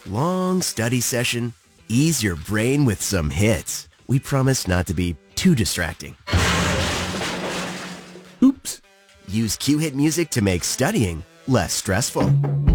long study session? Ease your brain with some hits. We promise not to be too distracting. Oops. Use Q-Hit music to make studying less stressful.